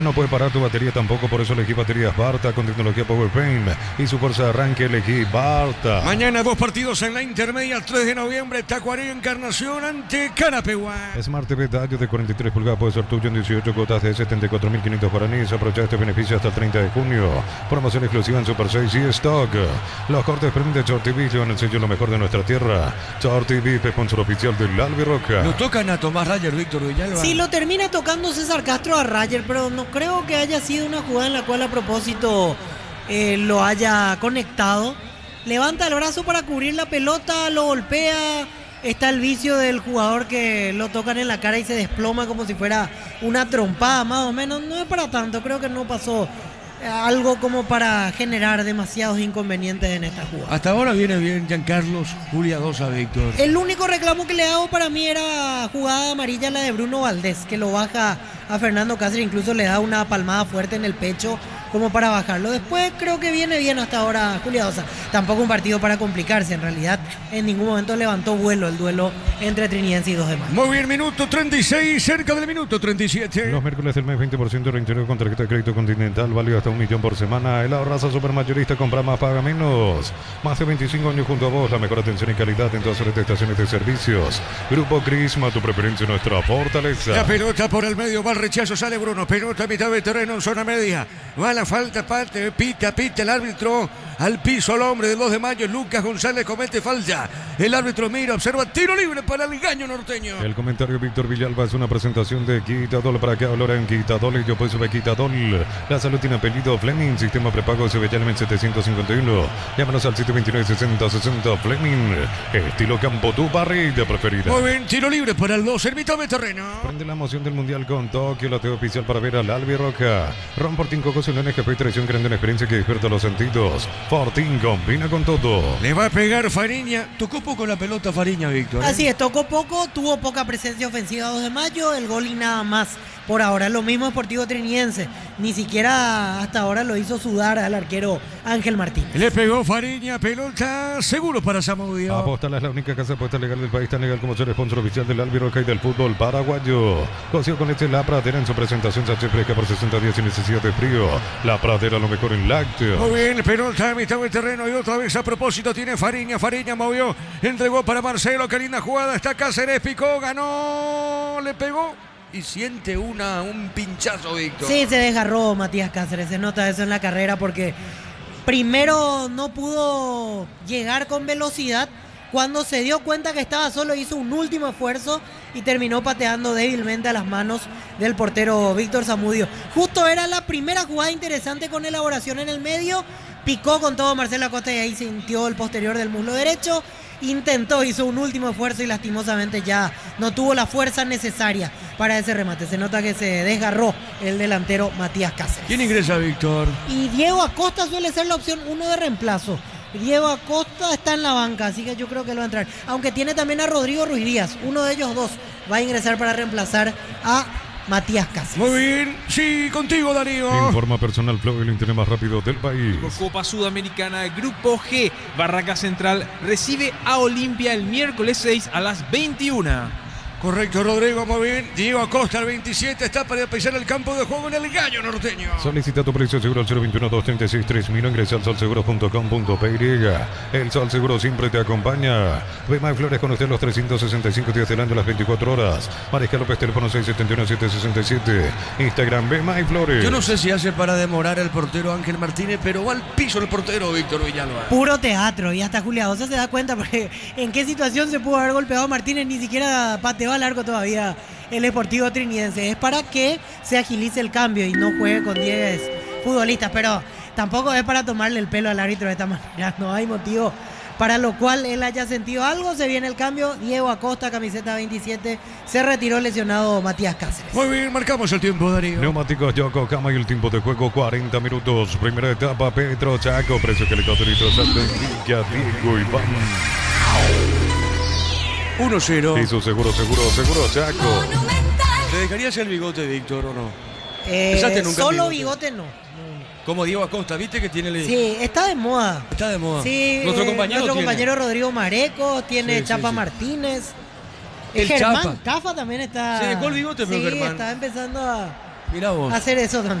No puede parar tu batería tampoco, por eso elegí baterías Barta con tecnología PowerPaint y su fuerza de arranque elegí Barta. Mañana 2 partidos en la intermedia, el 3 de noviembre, Tacuarembó Encarnación ante Carapeguá. Smart TV Dayo de 43 pulgadas puede ser tuyo en 18 cuotas de 74.500 guaraníes. Aprovecha este beneficio hasta el 30 de junio. Promoción exclusiva en Super 6 y Stock. Los cortes premium de Short TV llevan el sello lo mejor de nuestra tierra. Short TV, sponsor oficial del Albirroca. Lo tocan a Tomás Rayer, Víctor Villalba. Sí, lo termina tocando César Castro a Rayer, pero no creo que haya sido una jugada en la cual a propósito lo haya conectado. Levanta el brazo para cubrir la pelota, lo golpea. Está el vicio del jugador que lo tocan en la cara y se desploma como si fuera una trompada, más o menos. No es para tanto, creo que no pasó algo como para generar demasiados inconvenientes en esta jugada. Hasta ahora viene bien Giancarlos Julia Dosa, Víctor. El único reclamo que le hago para mí era jugada amarilla, la de Bruno Valdés, que lo baja a Fernando Cáceres, incluso le da una palmada fuerte en el pecho como para bajarlo. Después creo que viene bien hasta ahora Julia Dosa. Tampoco un partido para complicarse, en realidad en ningún momento levantó vuelo el duelo entre Trinidense y 2 de Mayo. Muy bien, minuto 36, cerca del minuto 37. Los miércoles del mes 20% de reintegro con tarjeta de crédito Continental, válido hasta 1 millón por semana. El Ahorraza Supermayorista, compra más, paga menos. Más de 25 años junto a vos, la mejor atención y calidad en todas las estaciones de servicios. Grupo Crisma, tu preferencia, nuestra fortaleza. La pelota por el medio, va el rechazo, sale Bruno. Pelota a mitad de terreno en zona media. Va la falta, parte, pita el árbitro. Al piso al hombre de 2 de Mayo, Lucas González comete falta. El árbitro mira, observa, tiro libre para el Gallo Norteño. El comentario Víctor Villalba es una presentación de Quitadol. ¿Para qué hablar en Quitadol? Y yo pues sube Quitadol. La salud tiene apellido Fleming, sistema prepago Sebellalmen 751. Llámanos al 729-6060 Fleming. Estilo campo, tu barrida preferida. Muy bien, tiro libre para el 2, el mitad de terreno. Prende la emoción del Mundial con Tokio, la TV oficial para ver al Albirroca. Ron Fortín, Coco, Leones, Café y Tradición, creando una experiencia que despierta los sentidos. Fortín combina con todo. Le va a pegar Fariña. Tocó poco la pelota Fariña, Víctor. Así es, tocó poco, tuvo poca presencia ofensiva 2 de Mayo, el gol y nada más. Por ahora, lo mismo Sportivo Trinidense. Ni siquiera hasta ahora lo hizo sudar al arquero Ángel Martínez. Le pegó Fariña, pelota seguro para Zamudio. Apostal es la única casa de apuestas legal del país, tan legal como ser sponsor oficial del Albirroca y del fútbol paraguayo. Coció con La Pradera en su presentación, Sache fresca por 60 días sin necesidad de frío. La Pradera, lo mejor en lácteos. Muy bien, pelota a mitad del terreno y otra vez a propósito tiene Fariña. Fariña movió, entregó para Marcelo, qué linda jugada. Está Cáceres, picó, ganó, le pegó. Y siente un pinchazo, Víctor. Sí, se desgarró Matías Cáceres, se nota eso en la carrera porque primero no pudo llegar con velocidad. Cuando se dio cuenta que estaba solo, hizo un último esfuerzo y terminó pateando débilmente a las manos del portero Víctor Zamudio. Justo era la primera jugada interesante con elaboración en el medio. Picó con todo Marcelo Acosta y ahí sintió el posterior del muslo derecho. Intentó, hizo un último esfuerzo y lastimosamente ya no tuvo la fuerza necesaria para ese remate. Se nota que se desgarró el delantero Matías Cáceres. ¿Quién ingresa, Víctor? Y Diego Acosta suele ser la opción 1 de reemplazo. Diego Acosta está en la banca, así que yo creo que él va a entrar. Aunque tiene también a Rodrigo Ruiz Díaz. Uno de ellos dos va a ingresar para reemplazar a Matías Cáceres. Muy bien, sí, contigo, Darío. Informa Personal Flow, el internet más rápido del país. Copa Sudamericana, Grupo G. Barraca Central recibe a Olimpia el miércoles 6 a las 21. Correcto, Rodrigo, muy bien. Diego Acosta, el 27, está para pisar el campo de juego en el Gallo Norteño. Solicita tu precio seguro al 021-236-3000. Ingresa al solseguro.com.py. El Sol Seguro siempre te acompaña. Bemay Flores con usted los 365 días del año, las 24 horas. Mariscal López, teléfono 671-767. Instagram, Bemay Flores. Yo no sé si hace para demorar el portero Ángel Martínez, pero va al piso el portero Víctor Villalba. Puro teatro, y hasta Julia Dosa se da cuenta porque en qué situación se pudo haber golpeado Martínez, ni siquiera pateó al arco todavía el Sportivo Trinidense. Es para que se agilice el cambio y no juegue con 10 futbolistas, pero tampoco es para tomarle el pelo al árbitro de esta manera. No hay motivo para lo cual él haya sentido algo. Se viene el cambio. Diego Acosta, camiseta 27, se retiró lesionado Matías Cáceres. Muy bien, marcamos el tiempo, Darío. Neumáticos Yokohama y el tiempo de juego 40 minutos. Primera etapa, Petro Chaco, precio que le Salto Enrique, Diego Iván. 1-0. Hizo seguro, Chaco. ¿Te dejarías el bigote, Víctor, o no? Solo bigote no. Como Diego Acosta, ¿viste que tiene? Sí, está de moda. Está de moda. Sí, nuestro compañero Rodrigo Mareco, tiene Sí, Chapa sí. Martínez. El Germán Chapa. Cafa también está. Se dejó el bigote, pero sí, Germán. está empezando Mira vos. hacer eso también.